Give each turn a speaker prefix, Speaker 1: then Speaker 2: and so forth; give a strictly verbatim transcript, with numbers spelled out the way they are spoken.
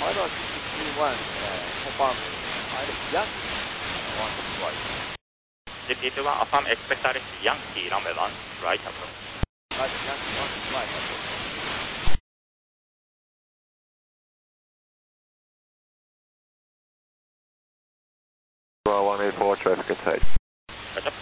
Speaker 1: Either sixty-three one, uh, confirm either Yankee one right.
Speaker 2: Repeat one, affirm expect direct Yankee runway one, right approach.
Speaker 1: Right, Yankee one right approach.
Speaker 3: one eight four, traffic inside.